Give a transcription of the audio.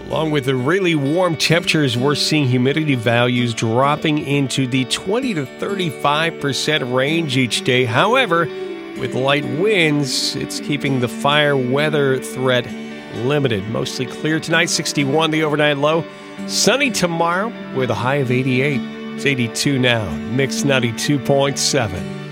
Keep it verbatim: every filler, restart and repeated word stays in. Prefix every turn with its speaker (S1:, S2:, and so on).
S1: Along with the really warm temperatures, we're seeing humidity values dropping into the twenty to thirty-five percent range each day. However, with light winds, it's keeping the fire weather threat limited. Mostly clear tonight, sixty-one the overnight low. Sunny tomorrow with a high of eighty-eight. It's eighty-two now. Mix ninety-two point seven.